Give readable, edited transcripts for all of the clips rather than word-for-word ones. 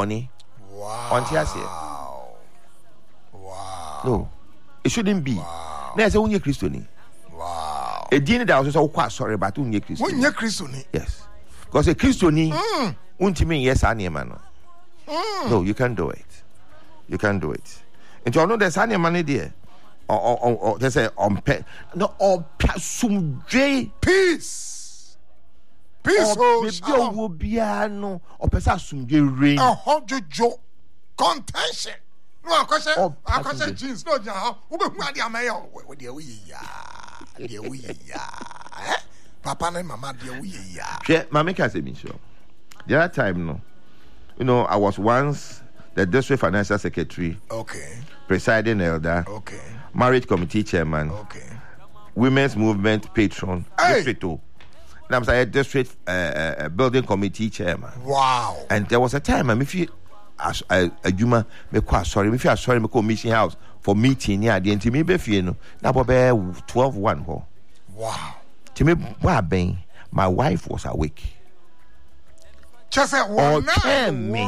bonny. Wow. No, it shouldn't be. Now, say, unye Christian. Wow. A dinner that was so quite sorry, but unye Christian. Unye Christian. Yes. Because a Christian, unti yes, I man. No, you can't do it. You can't do it. And you know there's any money there. Or they say no or peace. Will be no or sumje rain. Jo contention. No, I question jeans. No, Papa and Mama, dear, Mammy can say me sure. The other time, no, you know, I was once the district financial secretary. Okay. Presiding elder. Okay. Marriage committee chairman. Okay. Women's movement patron. District. And I'm saying district building committee chairman. Wow. And there was a time, I mean, if you a Juma, me quite sorry, if you are sorry, me call mission house for meeting. Yeah, the intimate befi no. Now, Bob 12-1. Wow. To me, my wife was awake. Just say one me.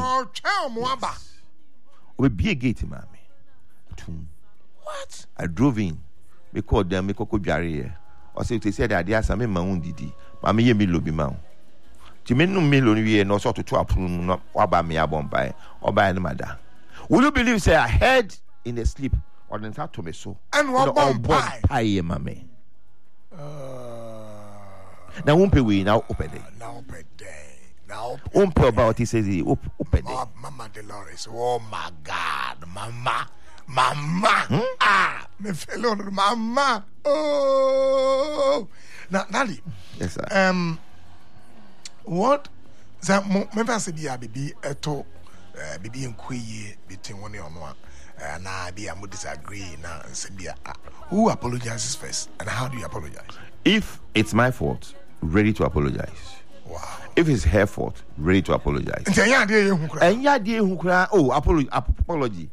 We be a gate, mommy. What? I drove in. We called them. We called Jari. Or say they said that they are some my own didi. Mammy, ye me lobby mount. To me no million no sort of to approve no about me abon by or by any mother. Will you believe? Say I heard in the sleep or then to me so. And what pie, mammy. Now won't pay we now open it. Now open day. Now won't pay about he says he open it. Mama Dolores. Oh my God, Mama. Me fellow Mama. Oh. Now, Nali. Yes, sir. What? That member said, "Yeah, baby, eto, baby, and queer between one on one." And I be I would disagree now and say, "Yeah, who apologizes first, and how do you apologize?" If it's my fault, ready to apologize. Wow. If it's her fault, ready to apologize. And yeah, dear, who cry? Oh, apology.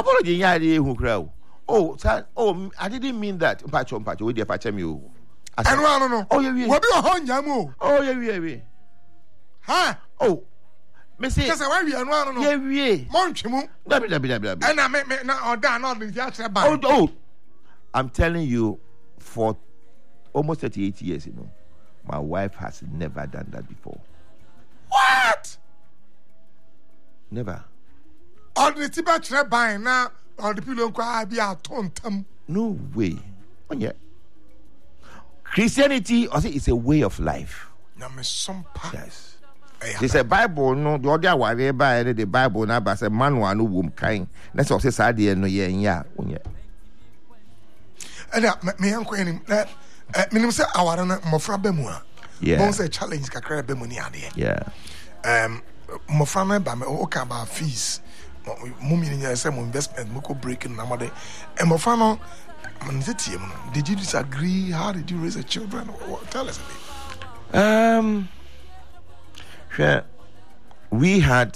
Oh, I didn't mean that. Patch, we dear patch me. I don't know. Oh, yeah, what be a hon yamu? Oh, yeah. Huh? Oh, Missy, that's why we are no. Yeah. Monchimu. And I make me not down on the Yacha. Oh, I'm telling you, for almost 38 years, you know, my wife has never done that before. What? Never. All the Tibet buying now, all the people who be a tontum. No way. Oh, yeah. Christianity, I say, it's a way of life. Yes. It's a Bible, no, the other one, by the Bible, now, but a man one who kind. That's what says idea, no, yeah. And me uncle him that minimum say our mofra bemua. Yeah. Don't say challenge kakra bemuni ade. Yeah. Mofra me ba me okay about fees. Mummy in say investment moko breaking na mother. And mofra no did you disagree? How did you raise the children? Tell us a bit. Sure. We had,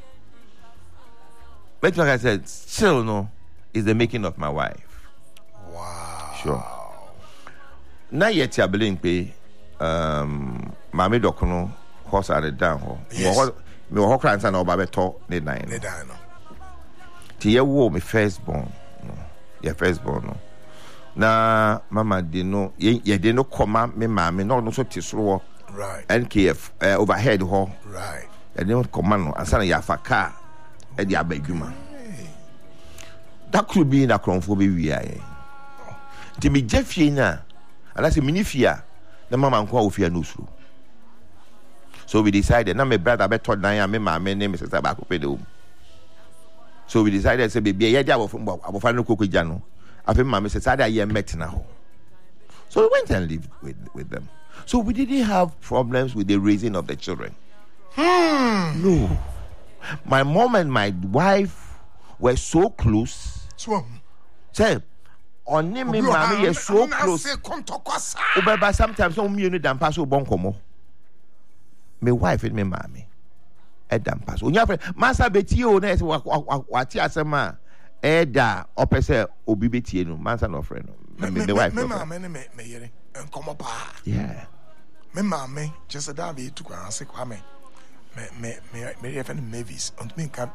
like I said, still no, is the making of my wife. Wow. Sure. Now yet I believe pay Mami Dokono horse at the down. Yes. Me ho kran san oba beto ne dan. Ne dan no. Ti ye wo me firstborn. No. Your firstborn no. Na mama de no ye de no koma me mama no so tisro. Right. NKF overhead ho. Right. And then command no ansana ya fa car e de abadwuma. That could be in a cronfo be wi Ti me jefie na ala se minifia na mama nko ofia no suru. So we decided na me brother beto dan ya me mama ne me sister back pe de. So we decided say baby ye dia abofa no kokogya no. Afi mama say sada ye met na ho. So we went and lived with them. So we didn't have problems with the raising of the children. No. My mom and my wife were so close. Say, on me mommy is so close. Ubeba sometimes no me than pass bonkomo. My wife and my mommy. Edam pass. Onya friend, Master Betty o na wati asema eda opese obi betie no. Master no friend. My wife. Me come up. Yeah. Me mama just a dabi to go and say kwame. Me friend Mavis and me